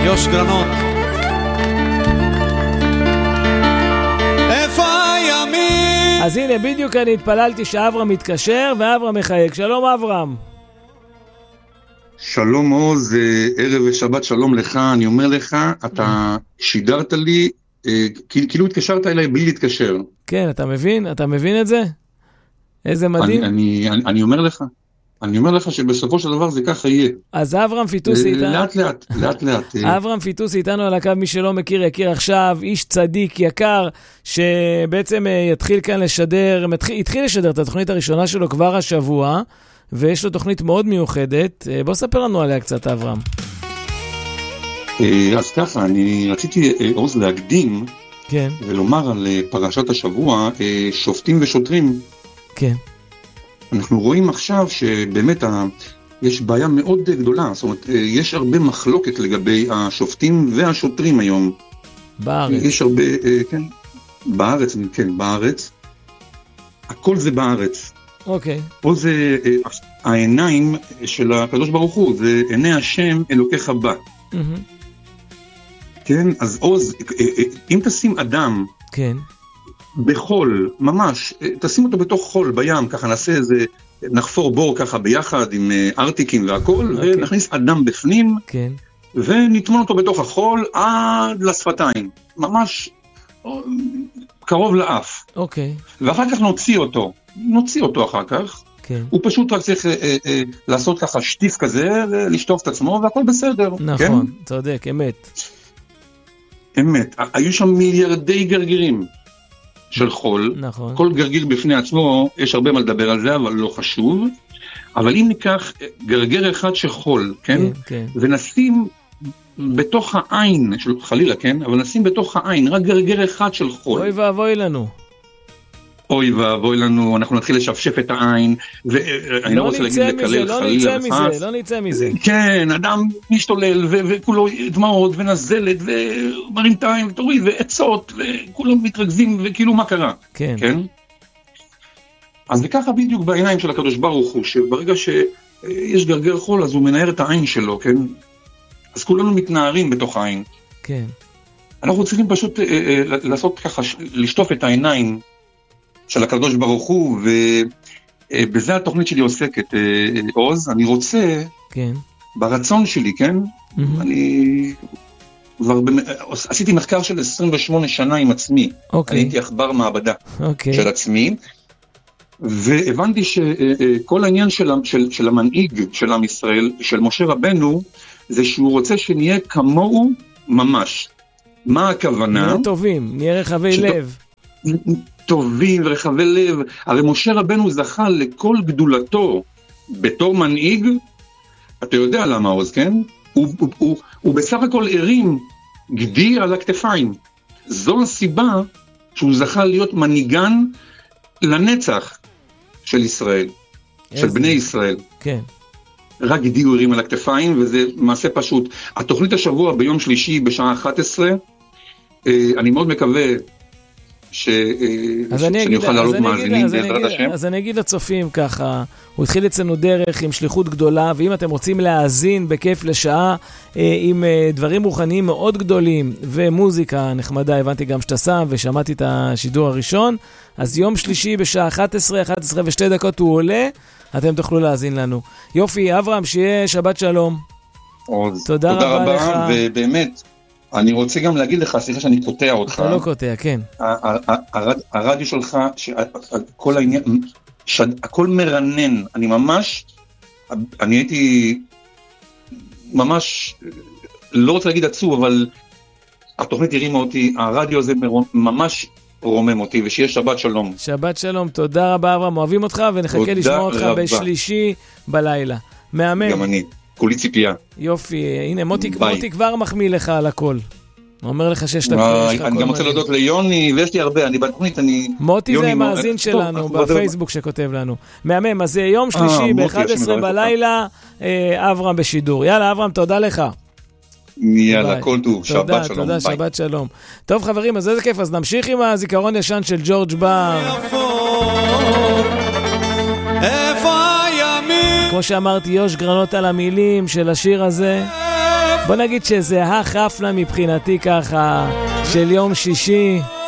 יוש גרנות. איפה הימים? אז הנה, בדיוק אני התפללתי שאברהם מתקשר, ואברהם מחייג. שלום אברהם. שלום עוז, ערב ושבת שלום לך. אני אומר לך, אתה שידרת לי, כאילו התקשרת אליי בלי להתקשר. כן, אתה מבין? אתה מבין את זה? איזה מדהים. אני אומר לך שבסופו של דבר זה ככה יהיה. אז אברהם פיטוסי איתנו. לאט לאט. אברהם פיטוסי איתנו על הקו, מי שלא מכיר יכיר עכשיו, איש צדיק יקר, שבעצם יתחיל כאן לשדר, התחיל לשדר את התוכנית הראשונה שלו כבר השבוע, ויש לו תוכנית מאוד מיוחדת. בוא ספר לנו עליה קצת, אברהם. אז ככה, אני רציתי עוז להקדים, כן. ולומר על פרשת השבוע, שופטים ושוטרים. כן. אנחנו רואים עכשיו שבאמת יש בעיה מאוד גדולה, זאת אומרת, יש הרבה מחלוקת לגבי השופטים והשוטרים היום. בארץ. יש הרבה, כן, בארץ. הכל זה בארץ. אוקיי. פה זה העיניים של הקדוש ברוך הוא, זה עיני השם אלוקיך בא. כן, אז עוז, אם תשים אדם, כן. בחול, ממש, תשים אותו בתוך חול בים, ככה נעשה איזה, נחפור בור ככה ביחד עם ארטיקים והכל, ונכניס אדם בפנים, כן. ונטמון אותו בתוך החול עד לשפתיים, ממש קרוב לאף. אוקיי. ואחר כך נוציא אותו אחר כך, כן. הוא פשוט רק צריך לעשות ככה שטיף כזה, ולשטוף את עצמו, והכל בסדר. נכון, כן? צודק, אמת. היו שם מיליארדי גרגירים. של חול, נכון. כל גרגיר בפני עצמו, יש הרבה מה לדבר על זה, אבל לא חשוב. אבל אם ניקח גרגר אחד של חול, כן? כן. ונשים בתוך העין, חלילה, כן? אבל נשים בתוך העין רק גרגר אחד של חול. אוי ואבוי לנו, אנחנו נתחיל לשפשף את העין, ואני לא רוצה להגיד לקלל חלילה וחס. לא נצא מזה. כן, אדם משתולל, וכולו דמעות ונזלת, ומרים את העין ותוריד, ועצות, וכולם מתרכזים, וכאילו מה קרה. כן. אז וככה בדיוק בעיניים של הקדוש ברוך הוא, שברגע שיש גרגר חול, אז הוא מנער את העין שלו, כן? אז כולנו מתנערים בתוך העין. כן. אנחנו צריכים פשוט לעשות ככה, לשטוף את העיניים, של הקדוש ברוך הוא, ובזה התוכנית שלי עוסקת, עוז. אני רוצה, כן. ברצון שלי, כן? אני כבר עשיתי מחקר של 28 שנה עם עצמי. אוקיי. אני הייתי עכבר מעבדה של עצמי, והבנתי שכל העניין של המנהיג של עם ישראל, של משה רבנו, זה שהוא רוצה שנהיה כמוהו ממש. מה הכוונה? נהיה טובים, נהיה רחבי לב. טובים ורחבי לב. הרי משה רבנו זכה לכל גדולתו בתור מנהיג. אתה יודע למה עוז, כן? הוא בסך הכל הרים גדי על הכתפיים. זו הסיבה שהוא זכה להיות מנהיגן לנצח של ישראל, של בני ישראל. כן. רק גדי הוא הרים על הכתפיים, וזה מעשה פשוט. התוכנית השבוע ביום שלישי בשעה 11, אני מאוד מקווה שאני אוכל לעלות מאזינים בעזרת השם. אז אני אגיד לצופים ככה, הוא התחיל אצלנו דרך עם שליחות גדולה, ואם אתם רוצים להאזין בכיף לשעה עם דברים רוחניים מאוד גדולים ומוזיקה נחמדה, הבנתי גם שאתה שם ושמעתי את השידור הראשון, אז יום שלישי בשעה 11 ו2 דקות הוא עולה, אתם תוכלו להאזין לנו. יופי, אברהם, שיהיה שבת שלום. תודה רבה לך. ובאמת אני רוצה גם להגיד לך, סליחה שאני קוטע אותך. אתה לא קוטע, כן. הרדיו שלך, כל העניין, הכל מרנן. אני הייתי ממש, לא רוצה להגיד עצוב, אבל התוכנית הרימה אותי, הרדיו הזה ממש רומם אותי, ושיהיה שבת שלום. שבת שלום, תודה רבה אברהם, אוהבים אותך, ונחכה לשמוע אותך בשלישי בלילה. מהמם. גם אני. כולי ציפייה. יופי, הנה מוטי כבר מחמיא לך על הכל. הוא אומר לך שיש לך הכל. אני גם רוצה להודות ליוני, ויש לי הרבה, אני בתוכנית, מוטי זה מאזין שלנו, בפייסבוק שכותב לנו. מהמם, אז יום שלישי ב-11 בלילה, אברהם בשידור. יאללה, אברהם, תודה לך. יאללה, כל טוב, שבת שלום. תודה, שבת שלום. טוב חברים, אז איזה כיף, אז נמשיך עם הזיכרון ישן של ג'ורג' בר. כמו שאמרתי, יוש גרנות על המילים של השיר הזה. בוא נגיד שזה החפלה מבחינתי ככה של יום שישי.